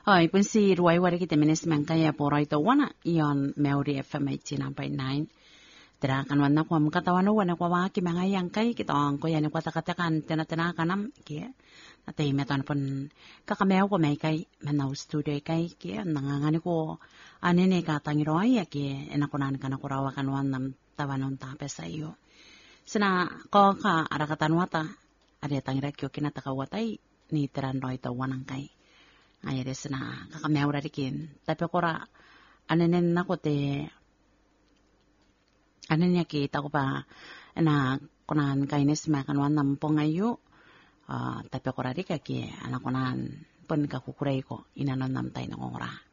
Ay, pun si ruai wari kita menes mangkaya porai to wana ion Maori FM 89.9. Tera kan wana kwa mkata wana kwa waki mangayang kay kita ang ko yan kwa takatakan tena kanam kia. Natay meton pun kakameo ko may kay manaw studio kay kia nangangani ko anene ka tangiroy ki enakunan kana kurawa kan wanam tawanon tape sa iyo. Sina ko ka arakatan wata ada tangira kyo kinatakawatay ni teranroy to wanang kay. Ayres na kakameo rarikin. Tapi kora anen nako te anen niya kita ko pa na kunan kainis makan wan nampong ayo. Tapi kora rika ki anak kunan pun kakukuray ko inanon namtay ng ora.